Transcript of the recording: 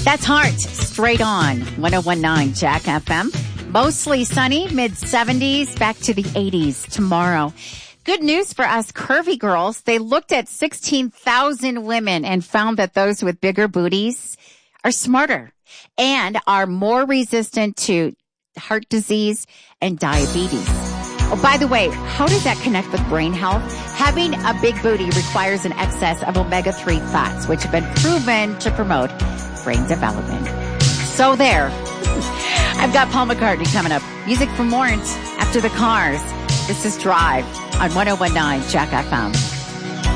That's Heart, straight on 1019 Jack FM. Mostly sunny, mid-70s, back to the 80s tomorrow. Good news for us curvy girls. They looked at 16,000 women and found that those with bigger booties are smarter and are more resistant to heart disease and diabetes. Oh, by the way, how does that connect with brain health? Having a big booty requires an excess of omega-3 fats, which have been proven to promote brain development. So there. I've got Paul McCartney coming up. Music from Warrant after the Cars. This is Drive on 1019 Jack FM.